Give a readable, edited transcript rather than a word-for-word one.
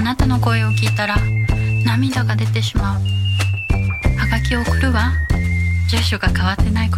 なたの声を聞いたら涙が出てしまう。はがきを送るわ。住所が変わってないこと